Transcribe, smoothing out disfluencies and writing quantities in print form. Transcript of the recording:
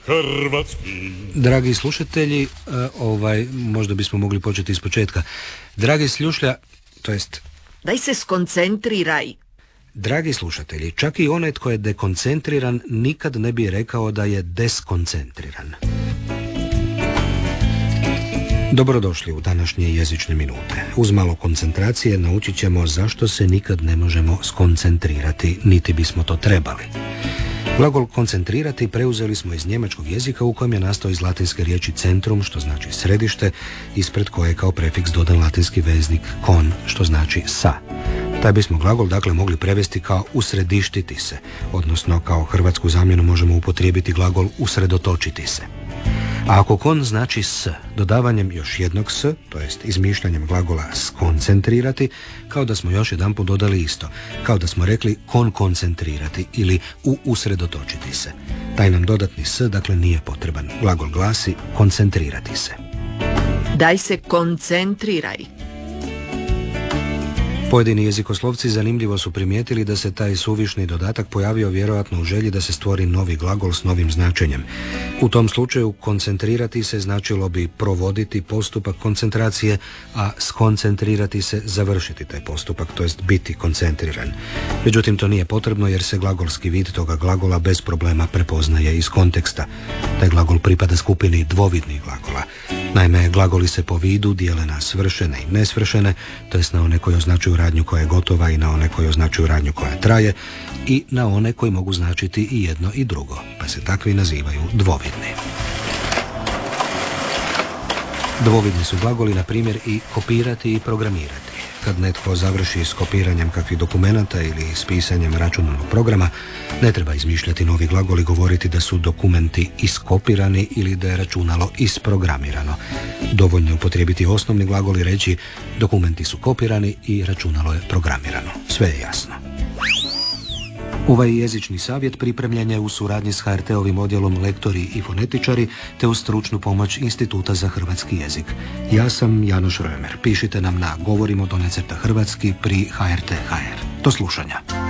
hrvatski. Dragi slušatelji, možda bismo mogli početi iz početka. Dragi sljušlja, to jest... Daj se skoncentriraj. Dragi slušatelji, čak i onaj tko je dekoncentriran nikad ne bi rekao da je deskoncentriran. Dobrodošli u današnje jezične minute. Uz malo koncentracije naučit ćemo zašto se nikad ne možemo skoncentrirati, niti bismo to trebali. Glagol koncentrirati preuzeli smo iz njemačkog jezika u kojem je nastao iz latinske riječi centrum, što znači središte, ispred koje je kao prefiks dodan latinski veznik kon, što znači sa. Taj bismo glagol dakle mogli prevesti kao usredištiti se, odnosno kao hrvatsku zamjenu možemo upotrijebiti glagol usredotočiti se. A ako kon znači s, dodavanjem još jednog s, to jest izmišljanjem glagola skoncentrirati, kao da smo još jedanput dodali isto, kao da smo rekli koncentrirati ili usredotočiti se. Taj nam dodatni s, dakle, nije potreban. Glagol glasi koncentrirati se. Daj se koncentriraj. Pojedini jezikoslovci zanimljivo su primijetili da se taj suvišni dodatak pojavio vjerojatno u želji da se stvori novi glagol s novim značenjem. U tom slučaju koncentrirati se značilo bi provoditi postupak koncentracije, a skoncentrirati se završiti taj postupak, to jest biti koncentriran. Međutim, to nije potrebno jer se glagolski vid toga glagola bez problema prepoznaje iz konteksta. Taj glagol pripada skupini dvovidnih glagola. Naime, glagoli se po vidu dijele na svršene i nesvršene, to jest na one koje označuju radnju koja je gotova i na one koje označuju radnju koja traje i na one koji mogu značiti i jedno i drugo, pa se takvi nazivaju dvovidni. Dvovidni su glagoli, na primjer, i kopirati i programirati. Kad netko završi s kopiranjem kakvih dokumenata ili s pisanjem računalnog programa, ne treba izmišljati novi glagol i govoriti da su dokumenti iskopirani ili da je računalo isprogramirano. Dovoljno je upotrijebiti osnovni glagol i reći dokumenti su kopirani i računalo je programirano. Sve je jasno. Ovaj jezični savjet pripremljen je u suradnji s HRT-ovim odjelom Lektori i fonetičari te uz stručnu pomoć Instituta za hrvatski jezik. Ja sam Janoš Römer. Pišite nam na govorimo _ hrvatski pri HRT.hr. Do slušanja.